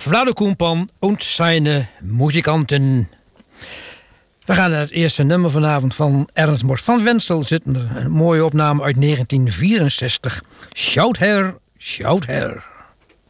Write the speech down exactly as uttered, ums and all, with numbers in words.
Vlado Koempan und seine Muzikanten. We gaan naar het eerste nummer vanavond van Ernst Mos van Wenstel. Zit er een mooie opname uit negentien vierenzestig. Shout her, shout her.